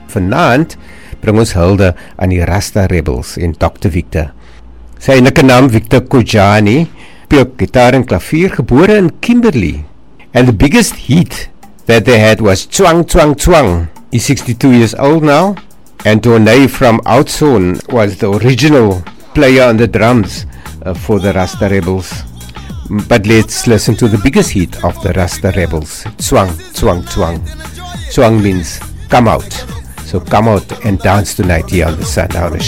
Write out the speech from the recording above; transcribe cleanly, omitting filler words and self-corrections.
Vanaand bring ons hulde aan die Rasta Rebels en Dr. Victor. Sy enige naam Victor Kojani, speel gitaar en klavier, gebore in Kimberley. And the biggest hit that they had was Twang Twang Twang. He's 62 years old now, and Tonei from Oudtshoorn was the original player on the drums for the Rasta Rebels. But let's listen to the biggest hit of the Rasta Rebels, Twang Twang Twang. Twang means come out. So come out and dance tonight here on the Sundown Show.